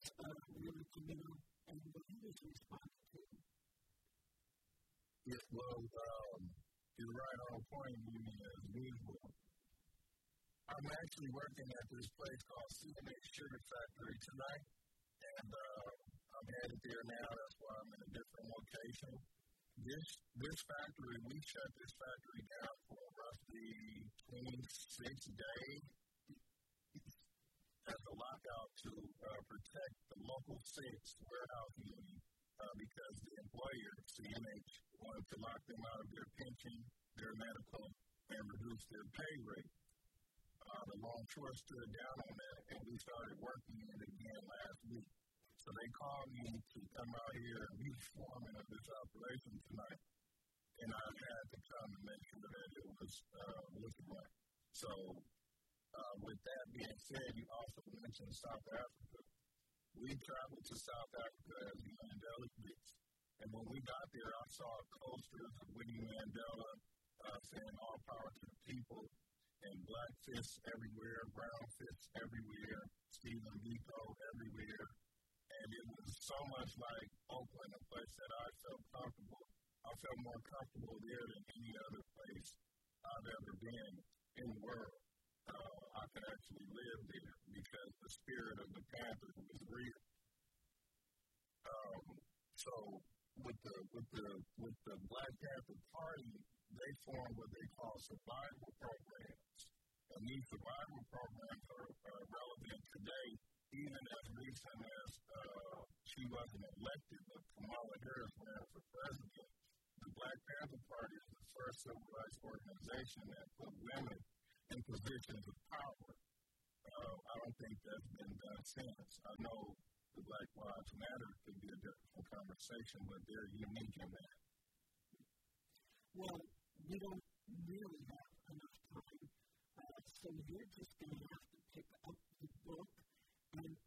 really committed and what he was responding to. Yes, well, you're right on point, Mimi, as usual. I'm actually working at this place called CNH Sugar Factory tonight, and I'm headed there now. That's why I'm in a different location. This factory, we shut this factory down for roughly 26 days as a lockout to protect the local 6 warehouse union because the employer, CNH, wanted to lock them out of their pension, their medical, and reduce their pay rate. The longshore stood down on that, and we started working it again last week. So they called me to come out here and be foreman of this operation tonight, and I had to come and make sure that it was looking right. So with that being said, you also mentioned South Africa. We traveled to South Africa as the Mandela Blitz, and when we got there, I saw posters of Winnie Mandela saying all power to the people, and black fists everywhere, brown fists everywhere, Stephen Biko everywhere. And it was so much like Oakland, a place that I felt comfortable. I felt more comfortable there than any other place I've ever been in the world. I could actually live there because the spirit of the Panthers was real. So with the Black Panther Party, they formed what they call survival programs. And these survival programs are relevant today, even as recent as she wasn't elected, but Kamala Harris ran for president. The Black Panther Party is the first civil rights organization that put women in positions of power. I don't think that's been done since. I know the Black Lives Matter could be a different conversation, but they're unique in that. Well, we don't really have enough time, so you're just going to have to pick up the book and